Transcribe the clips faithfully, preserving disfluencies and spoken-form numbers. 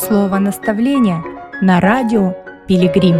Слово наставления на радио Пилигрим.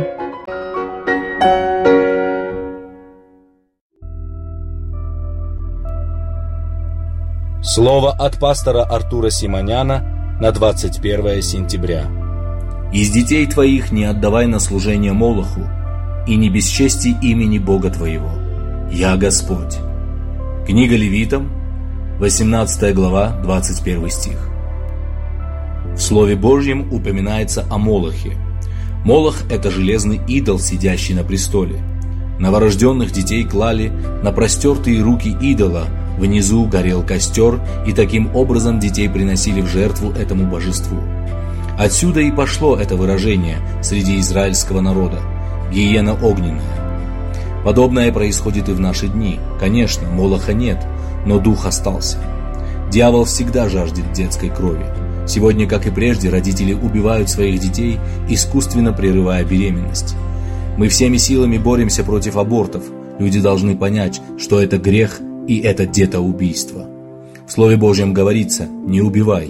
Слово от пастора Артура Симоняна на двадцать первое сентября. «Из детей твоих не отдавай на служение Молоху, и не бесчести имени Бога твоего. Я Господь». Книга Левитам, восемнадцатая глава, двадцать первый стих. В Слове Божьем упоминается о Молохе. Молох – это железный идол, сидящий на престоле. Новорожденных детей клали на простертые руки идола, внизу горел костер, и таким образом детей приносили в жертву этому божеству. Отсюда и пошло это выражение среди израильского народа – гиена огненная. Подобное происходит и в наши дни. Конечно, Молоха нет, но дух остался. Дьявол всегда жаждет детской крови. Сегодня, как и прежде, родители убивают своих детей, искусственно прерывая беременность. Мы всеми силами боремся против абортов. Люди должны понять, что это грех и это детоубийство. В Слове Божьем говорится «не убивай».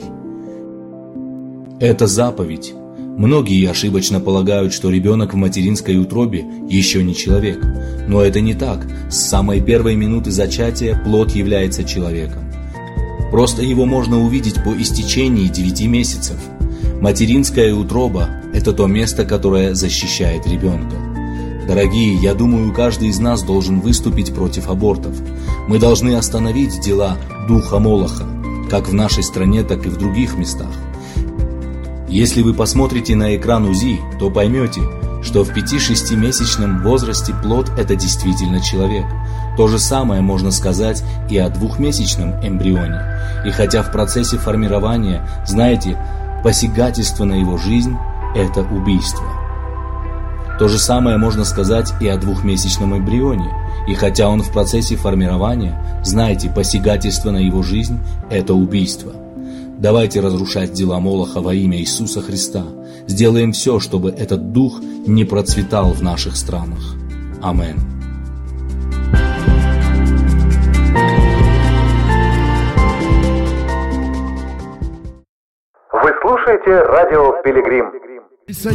Это заповедь. Многие ошибочно полагают, что ребенок в материнской утробе еще не человек. Но это не так. С самой первой минуты зачатия плод является человеком. Просто его можно увидеть по истечении девяти месяцев. Материнская утроба – это то место, которое защищает ребенка. Дорогие, я думаю, каждый из нас должен выступить против абортов. Мы должны остановить дела духа Молоха, как в нашей стране, так и в других местах. Если вы посмотрите на экран УЗИ, то поймете, что в пяти-шестимесячном возрасте плод – это действительно человек. То же самое можно сказать и о двухмесячном эмбрионе. И хотя в процессе формирования, знаете, посягательство на его жизнь – это убийство. То же самое можно сказать и о двухмесячном эмбрионе. И хотя он в процессе формирования, знаете, посягательство на его жизнь – это убийство. Давайте разрушать дела Молоха во имя Иисуса Христа. Сделаем все, чтобы этот дух не процветал в наших странах. Аминь. Вы слушаете радио Пилигрим.